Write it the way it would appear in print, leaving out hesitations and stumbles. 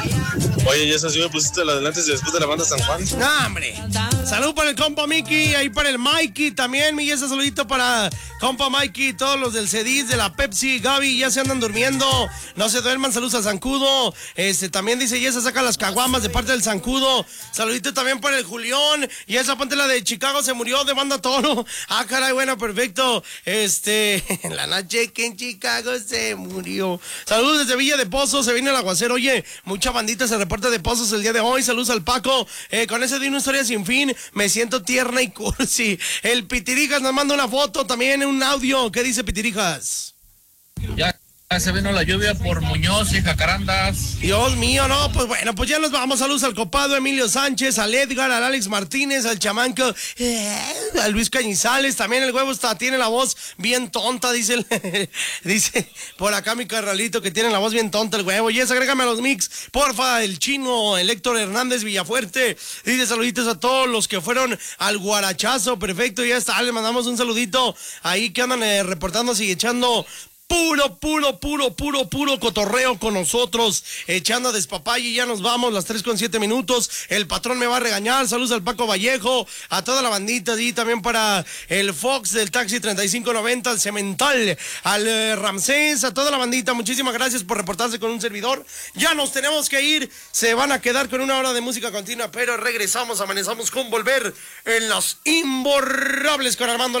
Oye, ¿y esa sí me pusiste la delante después de la banda San Juan? No, hombre. Salud para el compa Mickey, ahí para el Mikey también, mi ese saludito para compa Mikey, todos los del Cedis, de la Pepsi, Gaby, ya se andan durmiendo, no se duerman, saludos a Zancudo, también dice, y esa saca las caguamas de parte del Zancudo, saludito también para el Julián, y esa ponte la de Chicago se murió de banda Toro, caray, bueno, perfecto, en la noche que en Chicago se murió, saludos desde Villa de Pozos, se viene el aguacero, oye, mucha bandita se reporta de Pozos el día de hoy, saludos al Paco, con ese de una historia sin fin, me siento tierna y cursi. El Pitirijas nos manda una foto, también un audio. ¿Qué dice Pitirijas? Ya se vino la lluvia por Muñoz y Jacarandas. Dios mío, no, pues bueno, pues ya nos vamos. Saludos al copado Emilio Sánchez, al Edgar, al Alex Martínez, al chamanco, a Luis Cañizales, también el huevo tiene la voz bien tonta, dice dice por acá mi carralito que tiene la voz bien tonta el huevo. Y agrégame a los mix, porfa, el chino, el Héctor Hernández Villafuerte, dice saluditos a todos los que fueron al guarachazo, perfecto, ya está, le mandamos un saludito ahí que andan reportándose y echando puro cotorreo con nosotros, echando a despapalle y ya nos vamos, las 3:07. El patrón me va a regañar, saludos al Paco Vallejo, a toda la bandita, y también para el Fox del Taxi 3590, al Cemental, al Ramsés, a toda la bandita, muchísimas gracias por reportarse con un servidor, ya nos tenemos que ir, se van a quedar con una hora de música continua, pero regresamos, amanezamos con Volver en Las Imborrables con Armando